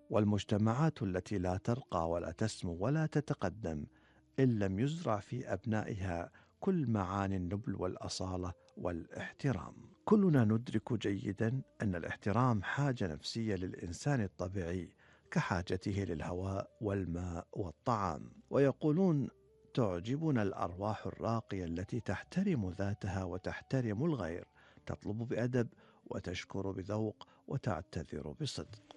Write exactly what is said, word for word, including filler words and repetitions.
والمجتمعات التي لا ترقى ولا تسمو ولا تتقدم إن لم يزرع في أبنائها كل معاني النبل والأصالة والاحترام. كلنا ندرك جيدا أن الاحترام حاجة نفسية للإنسان الطبيعي كحاجته للهواء والماء والطعام، ويقولون: تعجبنا الأرواح الراقية التي تحترم ذاتها وتحترم الغير، تطلب بأدب وتشكر بذوق وتعتذر بصدق.